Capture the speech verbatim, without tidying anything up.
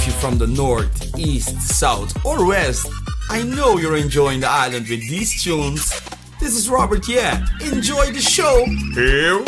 you from the north, east, south, or west. I know you're enjoying the island with these tunes. This is Robert, yeah. Enjoy the show. Here